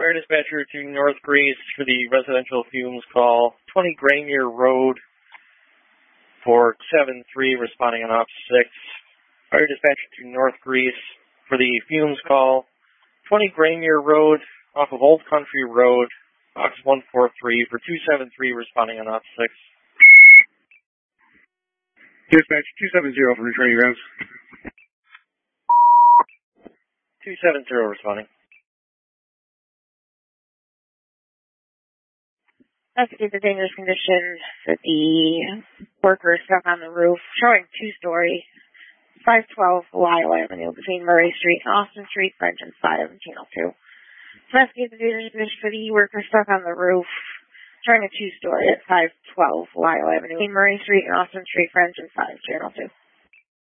Fire dispatcher to North Greece for the residential fumes call. 20 Gramier Road for 7-3, responding on op 6. Fire dispatcher to North Greece for the fumes call. 20 Gramier Road off of Old Country Road, box 143 for 273, responding on op 6. Dispatch 270 for returning rounds. 270 responding. Investigate the dangerous condition that the worker is stuck on the roof, showing 2-story, 512 Lyle Avenue between Murray Street and Austin Street, French and side of Channel 2. Investigate the dangerous condition for the worker stuck on the roof, showing a 2-story at 512 Lyle Avenue between Murray Street and Austin Street, French and side of Channel 2.